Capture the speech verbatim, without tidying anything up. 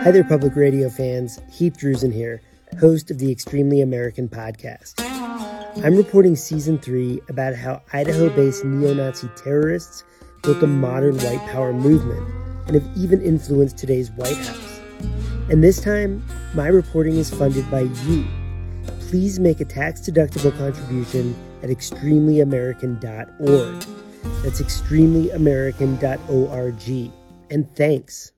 Hi there, Public Radio fans. Heath Drusen here, host of the Extremely American podcast. I'm reporting season three about how Idaho-based neo-Nazi terrorists built a modern white power movement and have even influenced today's White House. And this time, my reporting is funded by you. Please make a tax-deductible contribution at extremely american dot org. That's extremely american dot org. And thanks.